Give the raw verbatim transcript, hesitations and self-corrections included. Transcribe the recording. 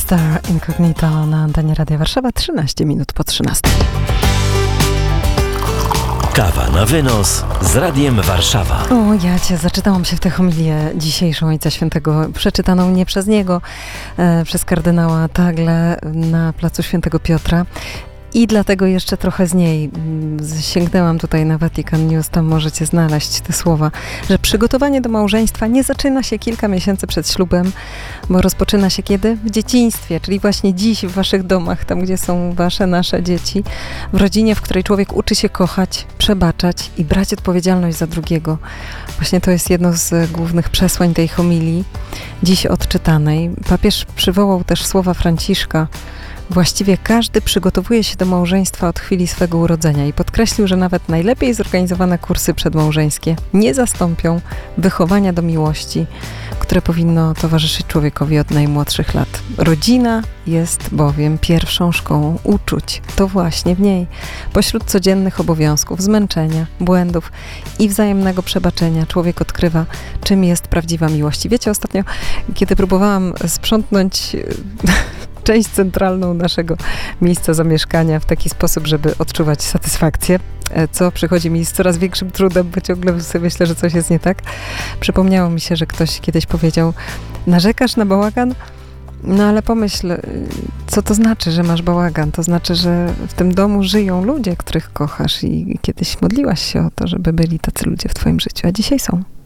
mister Incognito na antenie Radia Warszawa, trzynaście minut po trzynastej. Kawa na wynos z Radiem Warszawa. O, ja cię, zaczytałam się w tę homilię dzisiejszą Ojca Świętego, przeczytaną nie przez niego, e, przez kardynała Tagle na placu Świętego Piotra. I dlatego jeszcze trochę z niej sięgnęłam tutaj na Vatican News, tam możecie znaleźć te słowa, że przygotowanie do małżeństwa nie zaczyna się kilka miesięcy przed ślubem, bo rozpoczyna się kiedy? W dzieciństwie, czyli właśnie dziś w waszych domach, tam gdzie są wasze, nasze dzieci, w rodzinie, w której człowiek uczy się kochać, przebaczać i brać odpowiedzialność za drugiego. Właśnie to jest jedno z głównych przesłań tej homilii, dziś odczytanej. Papież przywołał też słowa Franciszka. Właściwie każdy przygotowuje się do małżeństwa od chwili swego urodzenia i podkreślił, że nawet najlepiej zorganizowane kursy przedmałżeńskie nie zastąpią wychowania do miłości, które powinno towarzyszyć człowiekowi od najmłodszych lat. Rodzina jest bowiem pierwszą szkołą uczuć. To właśnie w niej, pośród codziennych obowiązków, zmęczenia, błędów i wzajemnego przebaczenia, człowiek odkrywa, czym jest prawdziwa miłość. I wiecie, ostatnio, kiedy próbowałam sprzątnąć część centralną naszego miejsca zamieszkania w taki sposób, żeby odczuwać satysfakcję, co przychodzi mi z coraz większym trudem, bo ciągle sobie myślę, że coś jest nie tak. Przypomniało mi się, że ktoś kiedyś powiedział: narzekasz na bałagan? No ale pomyśl, co to znaczy, że masz bałagan? To znaczy, że w tym domu żyją ludzie, których kochasz i kiedyś modliłaś się o to, żeby byli tacy ludzie w twoim życiu, a dzisiaj są.